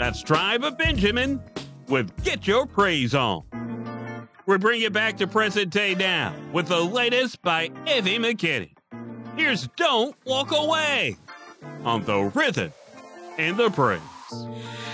That's Tribe of Benjamin with Get Your Praise On. We bring it back to present day now with the latest by Evie McKinney. Here's Don't Walk Away on the Rhythm and the Praise.